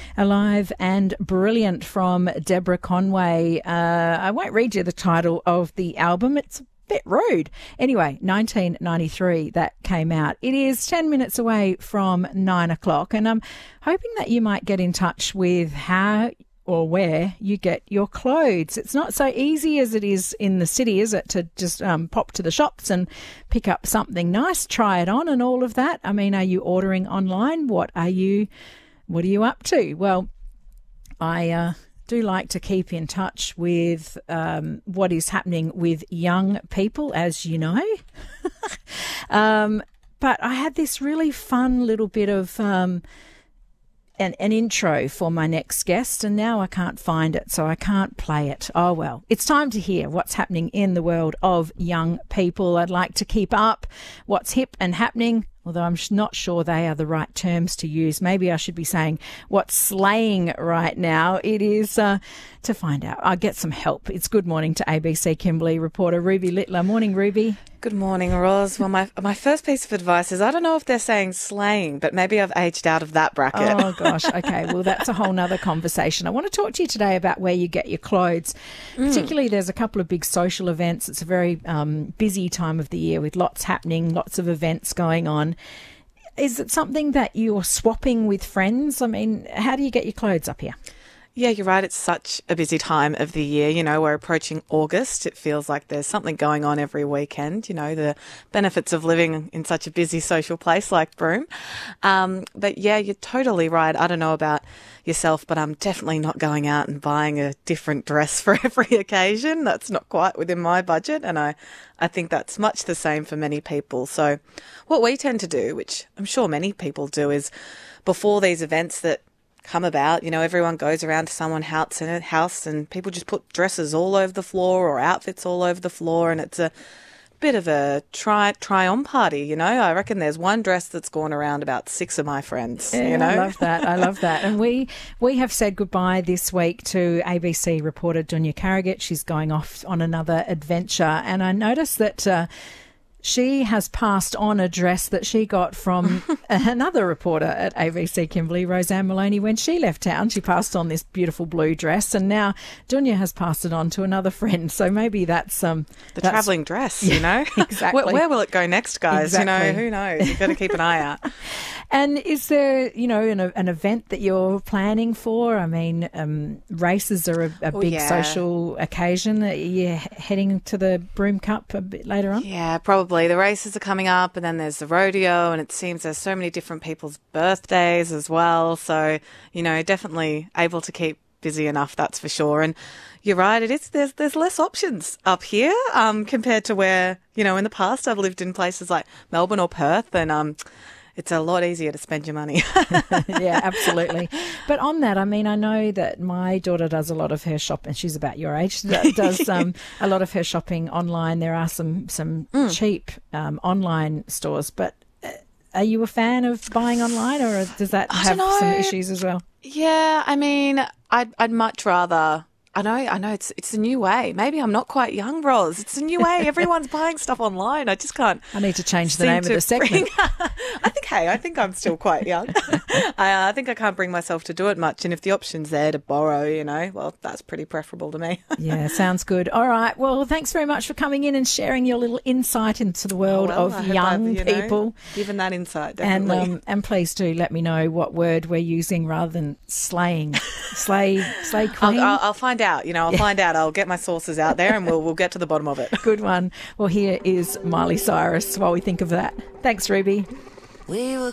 Alive and Brilliant from Deborah Conway. I won't read you the title of the album. It's a bit rude. Anyway, 1993 that came out. It is 10 minutes away from 9 o'clock, and I'm hoping that you might get in touch with how or where you get your clothes. It's not so easy as it is in the city, is it, to just pop to the shops and pick up something nice, try it on and all of that? I mean, are you ordering online? What are you up to? Well, I do like to keep in touch with what is happening with young people, as you know. But I had this really fun little bit of an intro for my next guest, and now I can't find it, so I can't play it. Oh, well, it's time to hear what's happening in the world of young people. I'd like to keep up what's hip and happening, although I'm not sure they are the right terms to use. Maybe I should be saying what's slaying right now. It is to find out. I'll get some help. It's Good Morning to ABC Kimberley reporter Ruby Littler. Morning, Ruby. Good morning, Roz. Well, my first piece of advice is I don't know if they're saying slaying, but maybe I've aged out of that bracket. Oh, gosh. Okay. Well, that's a whole nother conversation. I want to talk to you today about where you get your clothes. Particularly, there's a couple of big social events. It's a very busy time of the year with lots happening, lots of events going on. Is it something that you're swapping with friends? I mean, how do you get your clothes up here? Yeah, you're right. It's such a busy time of the year. You know, we're approaching August. It feels like there's something going on every weekend. You know, the benefits of living in such a busy social place like Broome. But yeah, you're totally right. I don't know about yourself, but I'm definitely not going out and buying a different dress for every occasion. That's not quite within my budget. And I think that's much the same for many people. So what we tend to do, which I'm sure many people do, is before these events that come about, you know, everyone goes around to someone's house and people just put dresses all over the floor or outfits all over the floor, and it's a bit of a try-on party, you know. I reckon there's one dress that's gone around about 6 of my friends, yeah, you know. I love that. I love that. And we have said goodbye this week to ABC reporter Dunya Carrigat. She's going off on another adventure, and I noticed that she has passed on a dress that she got from another reporter at ABC Kimberley, Roseanne Maloney, when she left town. She passed on this beautiful blue dress, and now Dunya has passed it on to another friend. So maybe that's the travelling dress, you know. Exactly. Where will it go next, guys? Exactly. You know, who knows? You've got to keep an eye out. And is there, you know, an event that you're planning for? I mean, races are a big social occasion. Are you heading to the Broome Cup a bit later on? Yeah, probably. The races are coming up, and then there's the rodeo, and it seems there's so many different people's birthdays as well. So, you know, definitely able to keep busy enough, that's for sure. And you're right, it is. There's less options up here compared to where, you know, in the past I've lived in places like Melbourne or Perth, and it's a lot easier to spend your money. Yeah, absolutely. But on that, I mean, I know that my daughter does a lot of her shopping. She's about your age. Does a lot of her shopping online. There are some cheap online stores. But are you a fan of buying online, or does that have some issues as well? Yeah, I mean, I'd much rather. I know. It's a new way. Maybe I'm not quite young, Roz. It's a new way. Everyone's buying stuff online. I just can't. I need to change the name of the segment. I think I'm still quite young. I think I can't bring myself to do it much. And if the option's there to borrow, you know, well, that's pretty preferable to me. Yeah, sounds good. All right. Well, thanks very much for coming in and sharing your little insight into the world of young people. Given that insight, definitely. And please do let me know what word we're using rather than slaying. Slay queen. I'll find out. You know, I'll find out. I'll get my sources out there, and we'll get to the bottom of it. Good one. Well, here is Miley Cyrus while we think of that. Thanks, Ruby. We were